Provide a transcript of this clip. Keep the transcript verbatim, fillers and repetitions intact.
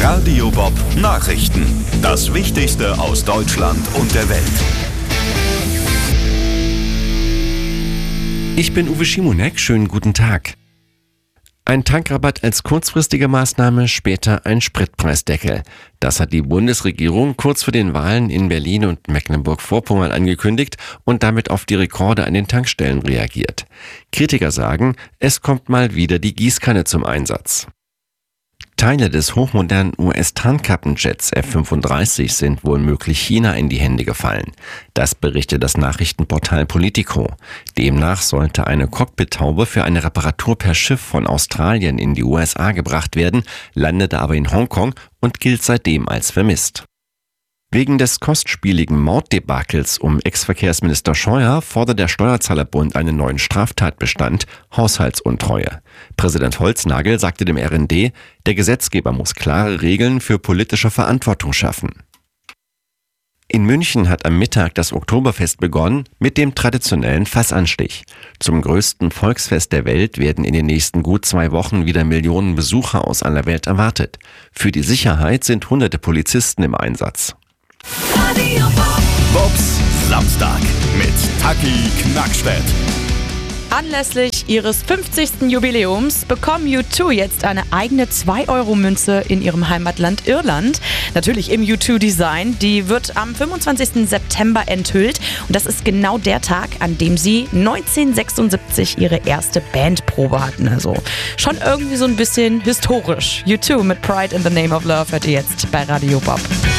Radio Bob Nachrichten. Das Wichtigste aus Deutschland und der Welt. Ich bin Uwe Schimonek, schönen guten Tag. Ein Tankrabatt als kurzfristige Maßnahme, später ein Spritpreisdeckel. Das hat die Bundesregierung kurz vor den Wahlen in Berlin und Mecklenburg-Vorpommern angekündigt und damit auf die Rekorde an den Tankstellen reagiert. Kritiker sagen, es kommt mal wieder die Gießkanne zum Einsatz. Teile des hochmodernen U S-Tarnkappenjets F fünfunddreißig sind wohl möglich China in die Hände gefallen. Das berichtet das Nachrichtenportal Politico. Demnach sollte eine Cockpit-Taube für eine Reparatur per Schiff von Australien in die U S A gebracht werden, landete aber in Hongkong und gilt seitdem als vermisst. Wegen des kostspieligen Morddebakels um Ex-Verkehrsminister Scheuer fordert der Steuerzahlerbund einen neuen Straftatbestand, Haushaltsuntreue. Präsident Holznagel sagte dem R N D, der Gesetzgeber muss klare Regeln für politische Verantwortung schaffen. In München hat am Mittag das Oktoberfest begonnen mit dem traditionellen Fassanstich. Zum größten Volksfest der Welt werden in den nächsten gut zwei Wochen wieder Millionen Besucher aus aller Welt erwartet. Für die Sicherheit sind hunderte Polizisten im Einsatz. Bobs Samstag mit Taki Knackstedt. Anlässlich ihres fünfzigsten Jubiläums bekommen U zwei jetzt eine eigene zwei Euro Münze in ihrem Heimatland Irland. Natürlich im U zwei Design. Die wird am fünfundzwanzigsten September enthüllt. Und das ist genau der Tag, an dem sie neunzehnhundertsechsundsiebzig ihre erste Bandprobe hatten. Also schon irgendwie so ein bisschen historisch. U zwei mit Pride in the Name of Love hört ihr jetzt bei Radio Bob.